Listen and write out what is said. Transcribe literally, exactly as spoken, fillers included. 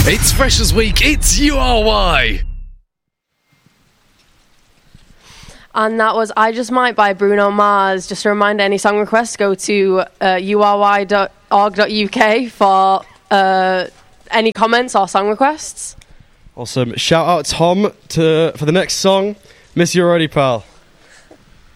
It's Freshers Week, it's U R Y. And that was I Just Might by Bruno Mars. Just a reminder, any song requests, go to uh, u r y dot org dot u k for uh, any comments or song requests. Awesome. Shout out Tom to for the next song. Miss you already, pal.